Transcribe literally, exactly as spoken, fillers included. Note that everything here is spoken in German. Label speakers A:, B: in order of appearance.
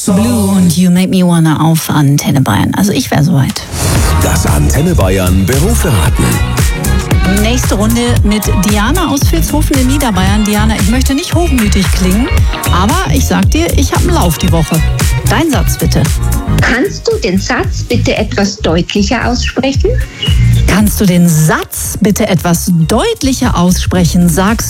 A: Blue und You Make Me Wanna auf Antenne Bayern. Also ich wäre soweit.
B: Das Antenne Bayern Berufsverraten.
A: Nächste Runde mit Diana aus Vilshofen in Niederbayern. Diana, ich möchte nicht hochmütig klingen, aber ich sag dir, ich habe einen Lauf die Woche. Dein Satz bitte.
C: Kannst du den Satz bitte etwas deutlicher aussprechen?
A: Kannst du den Satz bitte etwas deutlicher aussprechen? Sagst